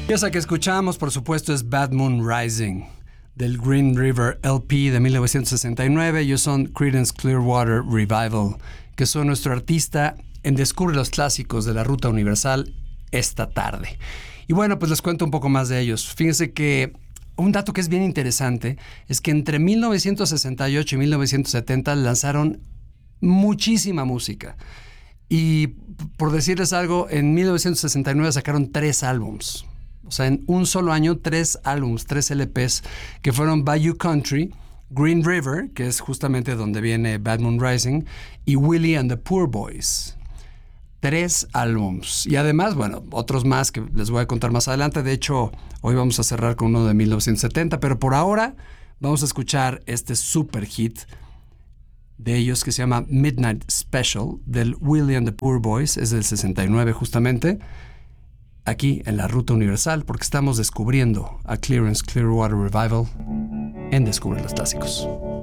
Y esa que escuchamos, por supuesto, es Bad Moon Rising, del Green River LP de 1969. Ellos son Creedence Clearwater Revival, que son nuestro artista en Descubre los Clásicos de la Ruta Universal esta tarde. Y bueno, pues les cuento un poco más de ellos. Fíjense que un dato que es bien interesante es que entre 1968 y 1970 lanzaron muchísima música. Y por decirles algo, en 1969 sacaron 3 álbums. O sea, en un solo año, 3 álbums, 3 LPs, que fueron Bayou Country, Green River, que es justamente donde viene Bad Moon Rising, y Willie and the Poor Boys. 3 álbums. Y además, bueno, otros más que les voy a contar más adelante. De hecho, hoy vamos a cerrar con uno de 1970, pero por ahora vamos a escuchar este super hit de ellos que se llama Midnight Special, del Willie and the Poor Boys, es del 69 justamente, aquí en la Ruta Universal, porque estamos descubriendo a Creedence Clearwater Revival en Descubre los Clásicos.